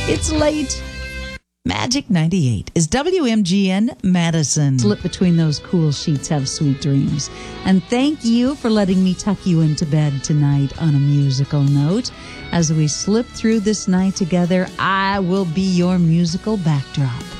It's late. Magic 98 is WMGN Madison. Slip between those cool sheets, have sweet dreams. And thank you for letting me tuck you into bed tonight on a musical note. As we slip through this night together, I will be your musical backdrop.